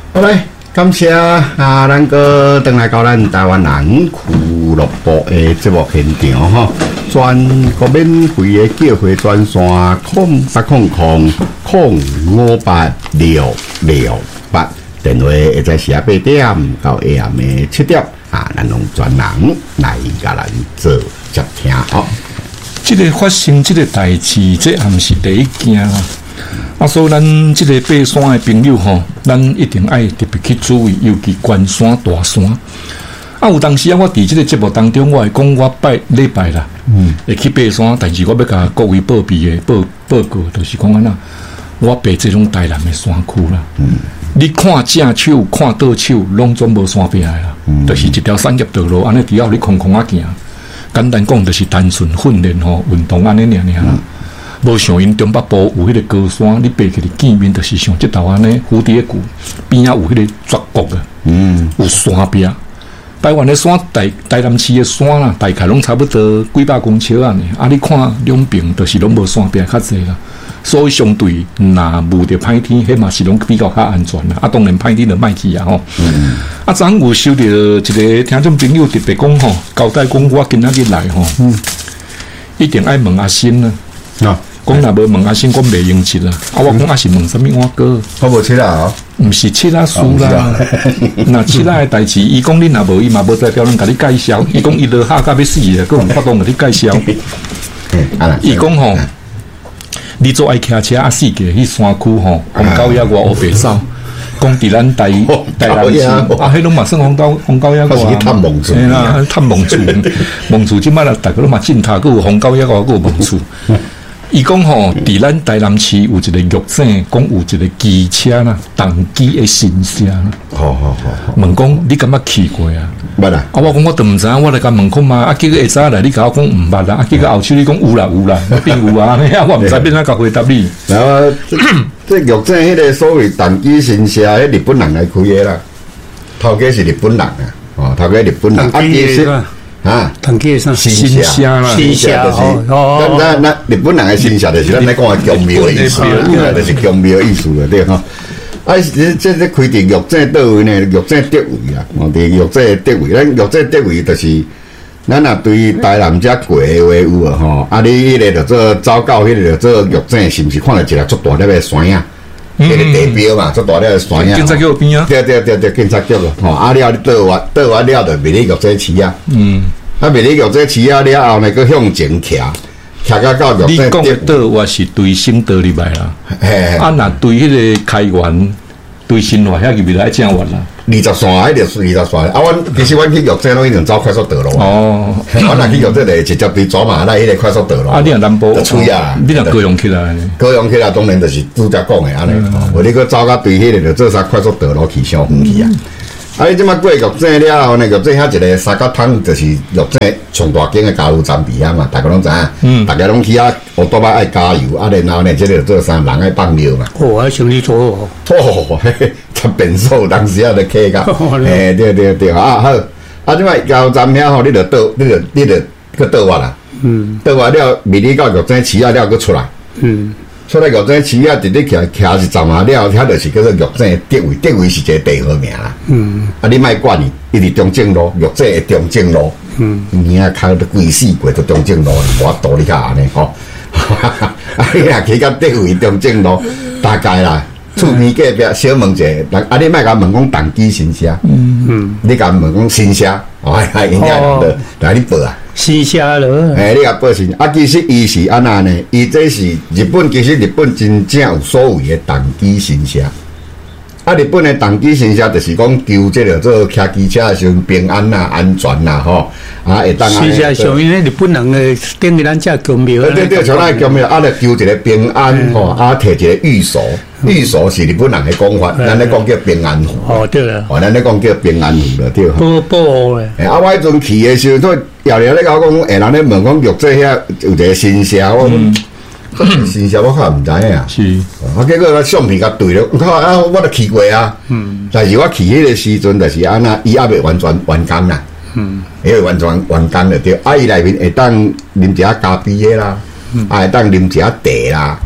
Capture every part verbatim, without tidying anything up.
好嘞，感谢啊，咱个登来到咱台湾人俱乐部的节目现场哈，全国免费的叫回专线空八空空空五八六六八，电话会在下八点到下暗的七点啊，咱用专人来甲咱做接听哦。 这个发生这个代志，这还不是第一件啦。啊，所以咱这个爬山的朋友吼，咱一定爱特别去注意，尤其关山、大山。啊，有当时啊，我伫这个节目当中，我会讲我拜礼拜啦，嗯，会去爬山，但是我要甲各位报备的报报告，就是讲安那，我爬这种台南的山区啦。嗯，你看正手，看倒手，拢总无山壁啦，嗯，就是一条产业道路，安尼只要你空空啊行。简单讲，就是单纯训练吼，运动安尼尔尔啦。无像因中北部有迄个高山，你爬起来见面，就是像即头安尼蝴蝶谷边仔有迄个绝谷啊，嗯，有山壁。台湾的山，台台南市的山啦，大概拢差不多几百公尺啊呢。啊，你看两边就是拢无山壁较济啦。所以相对，若遇着歹天，迄嘛是拢比较较安全啦。啊，当然歹天就莫去啊吼。嗯、啊，昨有收到一个听众朋友特别讲吼，交代讲我今仔日来吼，嗯、一定爱问阿新啦。啊，讲若无问阿新，我袂用吃啦。啊，我讲阿是问啥物碗糕？ 我无吃啦哦， 毋是吃啦输啦。若吃啦的代志，伊讲恁若无伊嘛无代表咱甲你介绍。伊讲伊落下甲要死咧，佫有法度甲你介绍。伊讲吼。你做爱骑车啊，四界去山区吼，红高野外黑白走，讲伫咱台台南市，啊，迄拢嘛算红高红高野外。 去探蒙厝， 嘿啦，探蒙厝，蒙厝即摆啦，大家拢嘛进塔，佫有红高野外，佫有蒙厝。伊讲吼，伫咱台南市有一个玉井，讲有一个机车啦，动机的新车啦。 好好好， 问讲你敢捌去过啊？ 捌啦。啊， 我讲我都毋知影，我来甲问看嘛。啊，结果会知来，你甲我讲毋捌啦。啊，结果后手你讲有啦有啦，变有啊。啊，我毋知变怎甲回答你。 然后这玉井迄个所谓动机新车，迄日本人来开的啦。头家是日本人啊，哦，头家日本人。啊，其实。啊， 同记啥新社啦， 新社就是咱咱咱日本人的新社，就是咱咧讲的宫庙的意思，就是宫庙的意思了，对吼。啊，这这这开伫玉井倒位呢？玉井德位啊，哦，伫玉井德位，咱玉井德位就是，咱若对台南遮过的话有啊吼，啊，你迄个就做走到迄个做玉井，是毋是看到一个足大粒的山啊？迄个地标嘛，足大粒的山啊。 警察局边啊？ 对对对对，警察局咯，吼，啊了你倒完倒完了就迷你玉井市啊。嗯。啊，迷你玉井市啊了后呢，佮向前徛，徛到到玉井。 你讲的倒我是对新倒入来啦。嘿。啊，若对迄个开源，对新华遐入面来正远啦。 二十线迄就是二十线。啊，阮其实阮去玉井拢已经走快速道路。哦。阮若去玉井就直接对左马那迄个快速道路。 啊，你若南部。 就吹啊！ 你若高雄起来。 高雄起来当然就是拄则讲的安尼。无你佮走到对迄个就做啥快速道路去上远去啊。啊！你即摆过玉井了后呢？玉井遐一个三角桶，就是玉井上大间的加油站边啊嘛，大家拢知影。嗯。大家拢去啊，我多摆爱加油啊，然后呢，即个做啥人爱放尿嘛。 哦，还生理做哦。 哦，嘿嘿，才变数，当时啊，就客到。嘿，对对对，啊好，啊即摆加油站遐吼，你着倒，你着你着去倒完啦。嗯。倒完了，迷你到玉井市啊了，佮出来。嗯。出来玉井市啊，直直徛徛是站啊了，遐就是叫做玉井德位，德位是一个地号名啦。嗯，啊，你莫管伊，伊伫中正路，玉井的中正路。嗯，你啊开到规四过到中正路，无道理较安尼吼。啊，你若去到德位中正路，大概啦，厝边隔壁小问者，人啊，你莫甲问讲动机新车。嗯嗯，你甲问讲新车，哦，哎，人家人来你报啊。 新车咯， 哎，你甲报新啊，其实伊是安那呢？伊这是日本，其实日本真正有所谓的动机新车。啊，日本的动机新车就是讲求这个做骑机车的时候平安啦、安全啦，吼啊，会当啊。 新车像因为日本人的等于咱遮宫庙。 对对对，像咱宫庙啊，咧求一个平安吼，啊，摕一个御守，御守是日本人的讲法，咱咧讲叫平安符。 哦，对了， 哦，咱咧讲叫平安符了，对。 保保护的。 哎，啊，我迄阵去的时候，都摇摇咧甲我讲，哎，人咧问讲玉井遐有一个新车，我讲新车我较毋知影啊。是。啊，结果我相片甲对了，靠啊，我都去过啊。嗯。但是我去迄个时阵，就是安那，伊还未完全完工啦。嗯。因为完全完工了对，啊，伊内面会当啉一下咖啡的啦，啊，会当啉一下茶啦。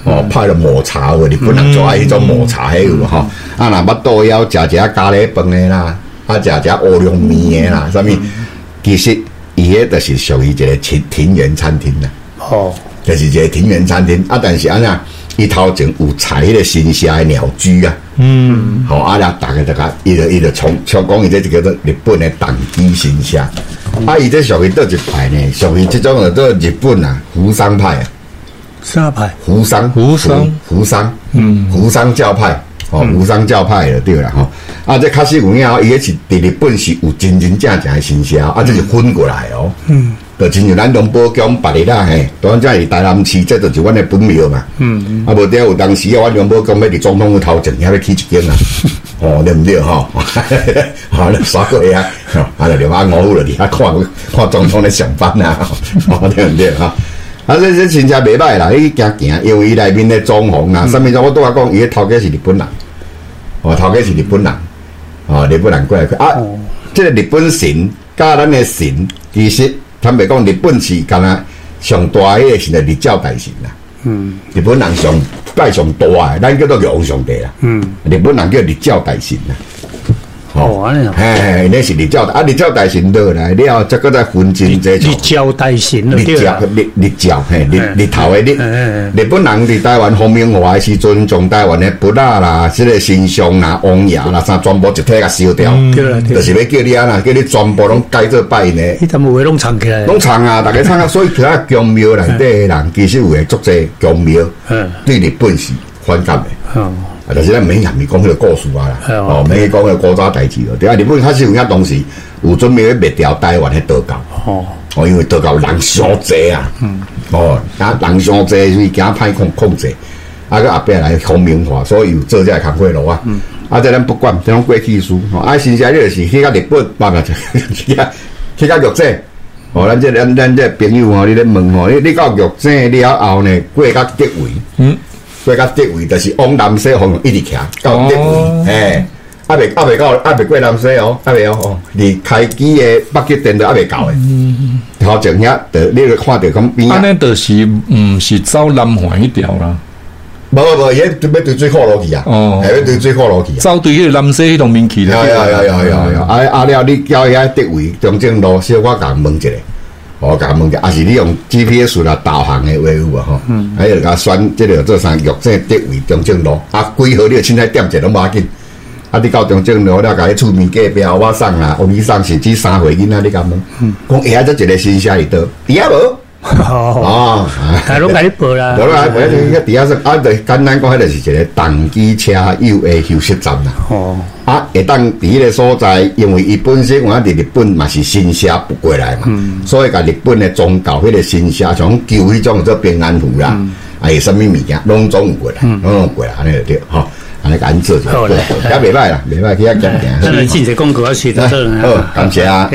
哦，拍了抹茶有，日本人就爱迄种抹茶迄有吼。啊，若巴肚枵食食咖喱饭的啦，啊，食食乌龙面的啦，啥物？其實伊迄就是屬於一個庭庭園餐廳啦。哦，就是一個庭園餐廳啊，但是安怎？伊頭前有採迄個新社的鳥居啊。嗯。好、哦，啊，啦，大家大家，伊就伊就從像講伊這就叫做日本的黨基新社。嗯、啊，伊這屬於倒一派呢？屬於這種叫做日本啊，扶桑派啊。 啥派？ 扶桑， 扶桑， 扶桑，嗯，扶桑教派，哦，扶桑教派就对啦，吼、哦。啊，這確實有影哦，伊個是佇日本是有真真正正的新社，啊，這是分過來哦。嗯。就親像咱龍寶宮別日啦嘿，當然係台南市，這就是阮的本廟嘛。嗯嗯。啊，無得有當時啊，阮龍寶宮要佇總統府頭前，遐要起一間啊。哦，對毋對吼？好，你刷過呀？啊，就留下五虎就佇遐看看總統咧上班啊。哦，對毋對哈？啊，這這真正袂歹啦，伊行行，因為伊內面咧裝潢啦，啥物事我拄仔講，伊個頭家是日本人，哦，頭家是日本人，哦，日本人過來啊，哦、這個日本神甲咱的神，其實坦白講，日本是干那上大迄個是個日照大神啦，嗯，日本人上拜上大的，咱叫做玉皇上帝啦，嗯，日本人叫日照大神啦。哦，安尼哦，嘿，那是日照啊，日照大神落來了，再擱再分真這種。日照大神，日照日日照，嘿，日日頭的日。日本人佇台灣風明化的時陣，將台灣的布仔啦、即個神像啦、王爺啦，啥全部一體甲燒掉，就是要叫你安那，叫你全部攏改做拜呢。 迄陣有誒攏藏起來。 攏藏啊，大家藏啊，所以其他宮廟內底的人，其實有誒足濟宮廟，對日本是反感的。啊，但是咱免含咪講迄個故事啊啦，哦，免講迄個古早代志咯。對啊，日本開始有影當時有準備要滅掉台灣迄道教，哦，哦，因為道教人傷濟啊，嗯，哦，啊人傷濟，所以驚歹控控制，啊個後壁來風明化，所以有做這個工課咯啊，嗯，啊這咱不管，這種過去書，哦，啊新社你就是去到日本，慢慢就去到去到玉井，哦，咱這咱咱這朋友吼，你咧問吼，你你到玉井了後呢，過到德位，嗯。過到德位，就是往南西方向一直徛到德位，嘿，還未還未到，還未過南西哦，還未哦，離開機的北極點都還未到誒。頭前遐，就你就看到咁邊啊？ 安尼就是唔是走南環一條啦。 無無無，伊準備對水庫路去啊，係要對水庫路去啊。 走對迄個南西迄條面去啦。 有有有有有有，啊啊了，你到遐德位中正路，小我甲問一下。我甲問者，也是你用 G P S 啦導航的話有啊吼，還有甲選即個做啥玉井德位中正路，啊幾號你就凊彩點者攏無要緊，啊你到中正路了，甲迄厝面隔壁我送啦，有你送甚至三歲囡仔你甲問，講下這一個新社裡頭，底下無？哦， 大攏甲你報啦， 好啦，或者迄底下說啊，就簡單講，迄就是一個重機車友的休息站啦。哦。啊，會當佇迄個所在，因為伊本身我佇日本嘛是新社不過來嘛，嗯、所以甲日本的宗教迄個新社，像舊迄種做平安符啦，嗯、啊有啥物物件，攏總有過來，攏有過來，安尼就對，吼，安尼安做就好，也袂歹啦，袂歹，去遐行行。 咱嚟進一個廣告啊，是得得。 好，感謝啊。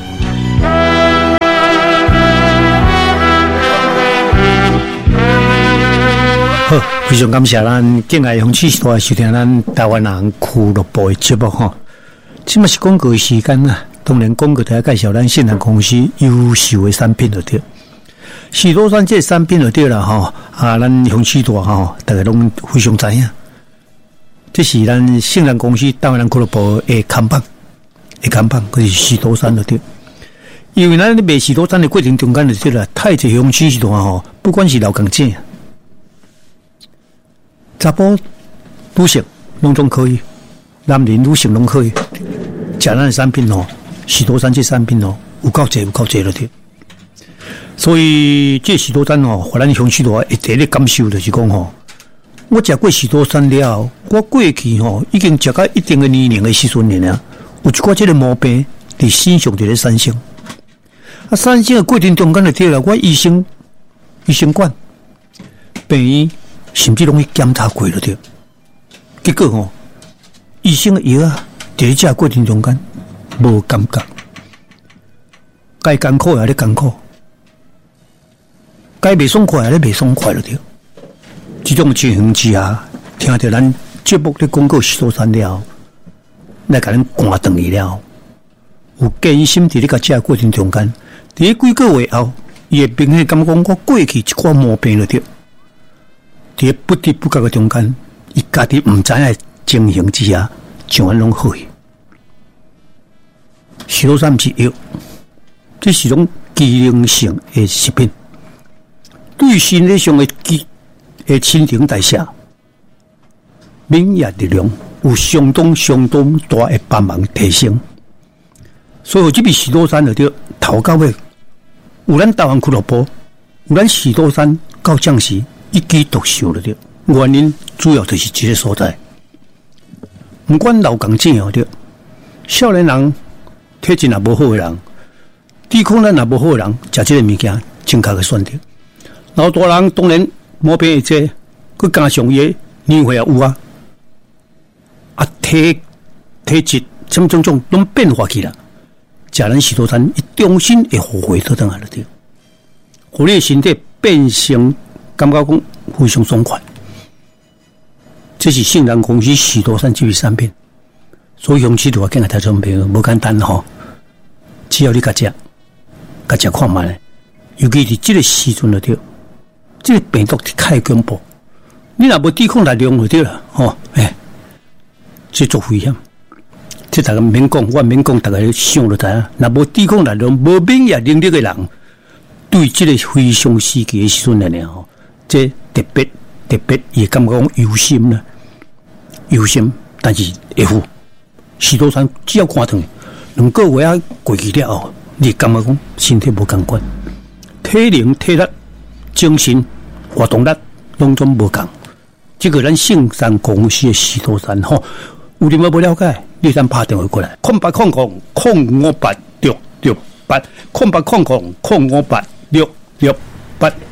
好，非常感謝咱敬愛紅旗時代收聽咱台灣人俱樂部的節目吼。即嘛是廣告的時間啊，當然廣告就要介紹咱信任公司優秀的產品就對。許多山這產品就對啦吼，啊，咱紅旗大吼，大家攏非常知影。這是咱信任公司台灣人俱樂部的看板，的看板，佢是許多山就對。因為咱賣許多山的過程中間就對啦，太濟紅旗時代吼，不管是老港姐。查甫、女性攏總可以，男人、女性攏可以。食咱的產品哦，許多山這產品哦，有夠濟有夠濟了的。所以這許多山哦，互咱鄉親大一第一感受就是講吼，我食過許多山了，我過去吼已經食到一定的年齡的時陣了，有一寡這個毛病佇身上佇咧產生。啊，產生的過程中間就對了，我醫生醫生管病院。甚至攏去檢查過了對，結果吼，醫生的藥啊，在咧食過程中間無感覺，該艱苦也咧艱苦，該袂爽快也咧袂爽快了對。這種情形之下，聽到咱節目咧廣告許多山了，來甲咱關斷去了，有建議心佇咧甲食過程中間，佇咧幾個月後，伊會明顯感覺我過去一寡毛病了對。 伫不知不觉嘅中间，伊家己毋知影情形之下，上安拢好去。许多山是药，这是种机能性的食品，对身体上的机的新陈代谢、免疫力量有相当相当大的帮忙提升。所以这笔许多山就对头到尾，有咱台湾俱乐部，有咱许多山到将士一举独秀了对。原因主要就是这个所在。不管老港正哦对，少年人。体质也无好的人，抵抗力也无好的人，食这个物件正确的选择。老大人当然毛病会多，佮加上伊年岁也有啊，啊体体质什么种种拢变化起来。食咱许多餐，伊重新会后悔倒转来了对，互你的身体变成感觉讲非常爽快。这是杏仁公司许多餐这类产品。所以，用起都要跟个台中朋友无简单吼，只要你甲食，甲食看卖，尤其是这个时阵就对，这个病毒太恐怖，你若无抵抗力量就对了吼，哎，这足危险。这大家免讲，我免讲，大家想就知影。若无抵抗力量、无免疫能力的人，对这个非常时期的时阵来呢吼，这特别特别也感觉讲忧心啦，忧心，但是会付。许多山只要看长，两个月啊过去了后，你感觉讲身体无共款，体能、体力、精神活动力拢总无共。这个咱圣山公司的许多山吼，有任何不了解，你先打电话过来，空八空空空五八六六八，空八空空空五八六六八。